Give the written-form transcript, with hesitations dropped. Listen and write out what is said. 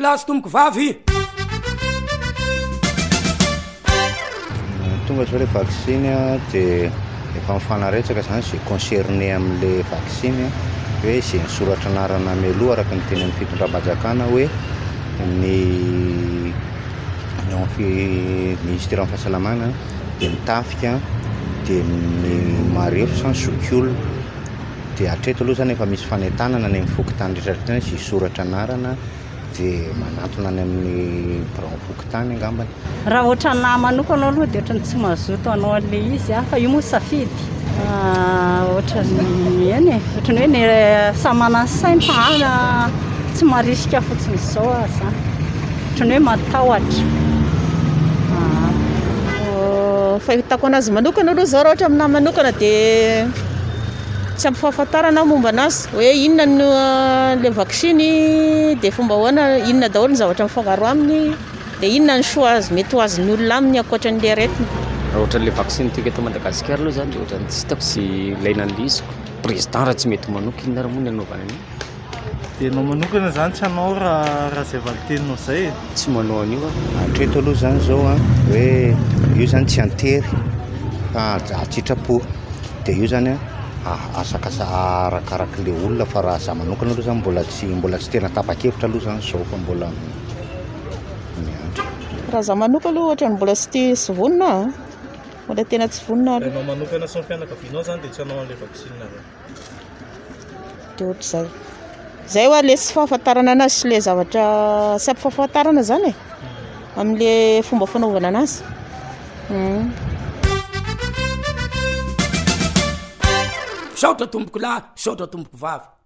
lahy sy tomboko vavy. Tonga zao le vaccine dia efa mifanaretsaka zany zay concerné amin'le vaccine hoe zay nisoratra anarana mialoha araka ny teny amin'ny fitondram-panjakana hoe ny ministère amin'ny fahasalamana dia mitafika dia ny marefo zany zokiolona dia hatreto aloha zany efa misy fanentanana ny amin'ny fokotany rehetrarehetra zay soratra anarana dia manatona any amin'ny birao fokotany angambany. Raha ohatra na manokana aloha dia ohatra ny tsy mazoto anao an'ilay izy fa io moa safidy ohatra ny eny ohatra ny hoe ny samana sainy fa tsy marisika fotsiny izao zany ohatra ny hoe matahotra. Fahitako anazy manokana aloha zao raha ohatra aminahy manokana dia tsy ampy fahafantarana momba anazy hoe inona no le vaccine dia fomba hoana inona daholo ny zavatra mifangaro aminy dia inona ny soa azy mety ho azon'ny olona aminy ankoatran'le aretina. Raha ohatra le vaccine tika eto Madagasikara aloha zany dia ohatra ny tsy hitako sy ilaina an'le izy président raha tsy mety manoko inona raha moa ny anaovana an'io. Dia anao manokana zany tsy anao raha izay valiteninao izay tsy manao an'io hatreto aloha zany zao hoe io zany tsy antery fa atsitrapo dia io zany asakasa arakarak'le olona fa raha za manokana aloha zany mbola tsy tena tapa-kevitra aloha zany zao fa mbola miandry. Raha za manoka aloha ohatra ny mbola tsy vonona mbola tena tsy vonona aloha. Anao manokana sy ny fianakavianao zany dia tsy anao an'ilay vaccine dia ohatr'izay zay hoa le tsy fahafantarana anazy sy le zavatra tsy ampy fahafantarana zany amin'le fomba fanaovana anazy. Saotra tomboko lahy, saotra tomboko vavy.